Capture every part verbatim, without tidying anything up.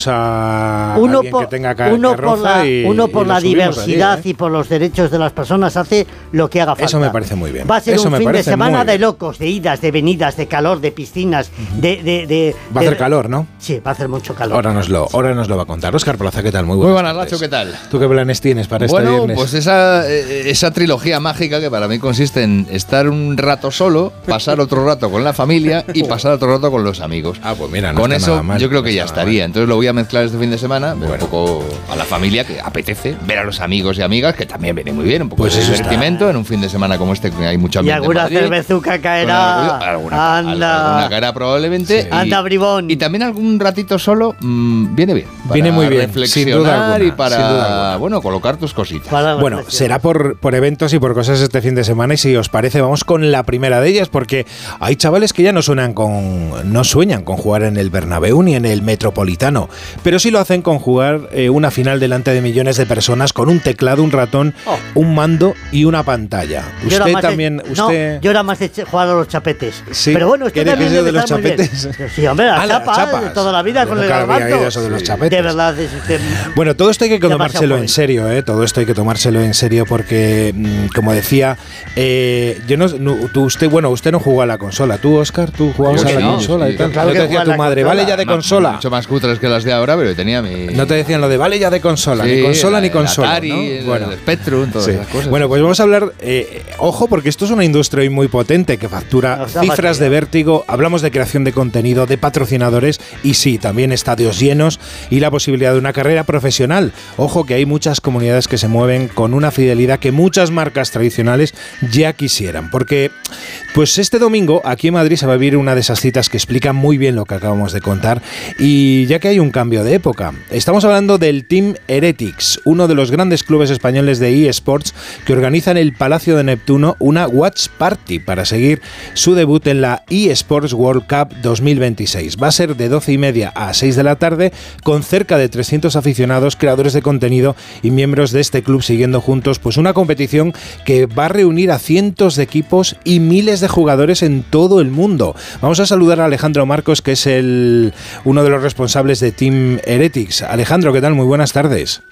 a uno alguien por, que tenga ca- uno por la, y, uno por y la diversidad allí, ¿eh? y por los derechos de las personas hace lo que haga falta. Eso me parece muy bien. Va a ser Eso un me fin de parece semana muy de bien. locos, de idas, de venidas, de calor, de piscinas, de, de, de Va a de- hacer calor, ¿no? Sí, va a hacer mucho calor. Ahora nos lo, ahora nos lo va a contar. Óscar Plaza, ¿qué tal? Muy Muy buenas, buenas, Nacho, ¿qué tal? ¿Tú qué planes tienes para este Bueno, viernes? pues esa, eh, esa trilogía mágica que para mí consiste en estar un rato solo, pasar otro rato con la familia y pasar otro rato con los amigos. Ah, pues mira, no Con está eso nada mal, yo creo no que ya está nada estaría. mal. Entonces lo voy a mezclar este fin de semana, ver Bueno. un poco a la familia, que apetece, ver a los amigos y amigas, que también viene muy bien, un poco Pues de eso divertimento en un fin de semana como este, que hay mucho Y ambiente en alguna Madrid. cervezuca caerá. Alguna, Anda. alguna caerá probablemente. Sí. Y- Anda, bribón. Y también algún ratito solo mmm, viene bien. Para Viene muy bien, sin reflexionar duda alguna, y para, sin duda alguna. bueno, colocar tus cositas. Para Bueno, reflexionar. será por, por eventos y por cosas este fin de semana, y si os parece vamos con la primera de ellas, porque hay chavales que ya no suenan con no sueñan con jugar en el Bernabéu ni en el Metropolitano, pero sí lo hacen con jugar eh, una final delante de millones de personas con un teclado, un ratón, Oh. un mando y una pantalla. Yo era Usted más de- también, no, usted yo era más de ch- jugar a los chapetes. Sí. Pero bueno, usted ¿Quiere también que sea debe de los estar muy bien. chapetes? Sí, hombre, la Ah, las chapa, chapas. de toda la vida Yo con el nunca había garbanzo. oído eso de los Sí. chapetes. De verdad, es usted... Bueno, todo esto hay que Demasiado tomárselo joven. en serio, ¿eh? Todo esto hay que tomárselo en serio porque, mm, como decía, eh, yo no, no- tú, usted, bueno, usted no jugó a la consola. ¿Tú, Óscar? ¿Tú jugabas Yo a la sí, consola sí, y tal? claro no que te decía jugaba tu a la madre, consola. vale ya de Ma- consola. Mucho más cutres que las de ahora, pero tenía mi... No te decían lo de vale ya de consola, Sí, ni consola el ni consola, Atari, ¿no? el, Bueno. el Spectrum, todas Sí. esas cosas. Bueno, pues vamos a hablar, eh, ojo, porque esto es una industria muy potente que factura Nos da cifras facilidad. de vértigo, hablamos de creación de contenido, de patrocinadores y sí, también estadios llenos y la posibilidad de una carrera profesional. Ojo que hay muchas comunidades que se mueven con una fidelidad que muchas marcas tradicionales ya quisieran, porque pues este domingo aquí en Madrid se va a vivir una de esas citas que explican muy bien lo que acabamos de contar, y ya que hay un cambio de época. Estamos hablando del Team Heretics, uno de los grandes clubes españoles de eSports que organiza en el Palacio de Neptuno una Watch Party para seguir su debut en la eSports World Cup dos mil veintiséis. Va a ser de doce y media a seis de la tarde, con cerca de trescientos aficionados, creadores de contenido y miembros de este club siguiendo juntos pues una competición que va a reunir a cientos de equipos y miles de jugadores en todo el mundo. Vamos a saludar a Alejandro Marcos, que es el uno de los responsables de Team Heretics. Alejandro, ¿qué tal? Muy buenas tardes.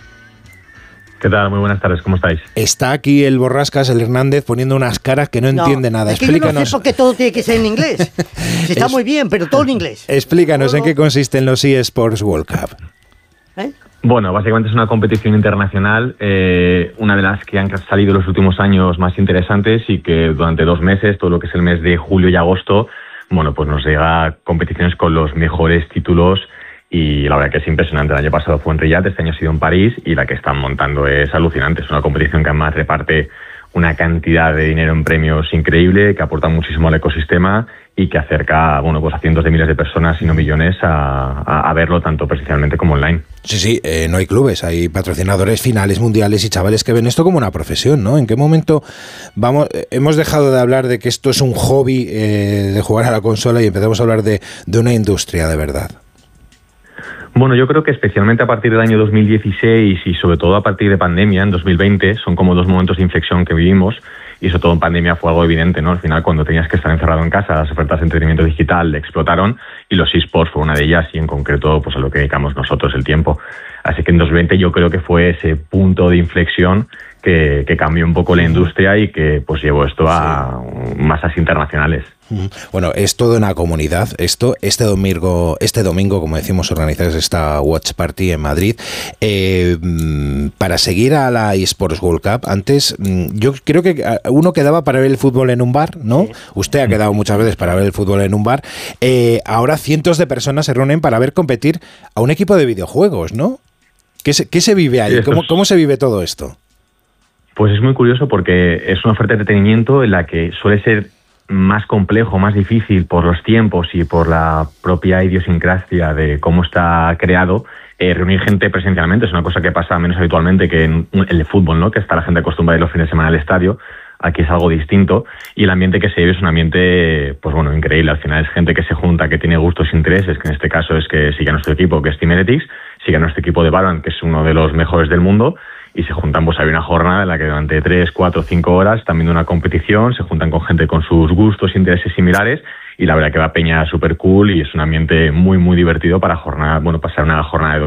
¿Qué tal? Muy buenas tardes, ¿cómo estáis? Está aquí el Borrascas, el Hernández, poniendo unas caras que no, entiende nada. Es que yo no Explícanos, sé por qué todo tiene que ser en inglés. Si está Es- muy bien, pero todo en inglés. explícanos en No, qué consisten los eSports World Cup. ¿Eh? Bueno, básicamente es una competición internacional, eh, una de las que han salido en los últimos años más interesantes y que durante dos meses, todo lo que es el mes de julio y agosto, bueno, pues nos llega competiciones con los mejores títulos y la verdad que es impresionante. El año pasado fue en Riyadh, este año ha sido en París y la que están montando es alucinante. Es una competición que además reparte una cantidad de dinero en premios increíble, que aporta muchísimo al ecosistema y que acerca, bueno, pues a cientos de miles de personas, si no millones, a, a, a verlo tanto presencialmente como online. Sí, sí, eh, no hay clubes, hay patrocinadores finales mundiales y chavales que ven esto como una profesión, ¿no? ¿En qué momento vamos eh, hemos dejado de hablar de que esto es un hobby eh, de jugar a la consola y empezamos a hablar de, de una industria de verdad? Bueno, yo creo que especialmente a partir del año dos mil dieciséis y sobre todo a partir de pandemia, en dos mil veinte, son como dos momentos de inflexión que vivimos y sobre todo en pandemia fue algo evidente, ¿no? Al final, cuando tenías que estar encerrado en casa, las ofertas de entretenimiento digital explotaron y los eSports fue una de ellas y en concreto pues a lo que dedicamos nosotros el tiempo. Así que en dos mil veinte yo creo que fue ese punto de inflexión que, que cambió un poco la industria y que pues llevó esto a masas internacionales. Bueno, es toda una comunidad. Esto, este domingo, este domingo, como decimos, organizáis esta Watch Party en Madrid. Eh, para seguir a la eSports World Cup, antes yo creo que uno quedaba para ver el fútbol en un bar, ¿no? Sí. Usted ha quedado muchas veces para ver el fútbol en un bar. Eh, ahora cientos de personas se reúnen para ver competir a un equipo de videojuegos, ¿no? ¿Qué se, qué se vive ahí? ¿Cómo, ¿Cómo se vive todo esto? Pues es muy curioso porque es una oferta de entretenimiento en la que suele ser más complejo, más difícil por los tiempos y por la propia idiosincrasia de cómo está creado, eh, reunir gente presencialmente. Es una cosa que pasa menos habitualmente que en el fútbol, ¿no? Que está la gente acostumbrada a ir los fines de semana al estadio. Aquí es algo distinto y el ambiente que se vive es un ambiente, pues bueno, increíble. Al final es gente que se junta, que tiene gustos e intereses, que en este caso es que sigue a nuestro equipo, que es Team Heretics, sigue a nuestro equipo de Valorant, que es uno de los mejores del mundo, y se juntan, pues hay una jornada en la que durante tres, cuatro, cinco horas están viendo una competición, se juntan con gente con sus gustos e intereses similares y la verdad que va peña súper cool y es un ambiente muy, muy divertido para jornada, bueno, pasar una jornada de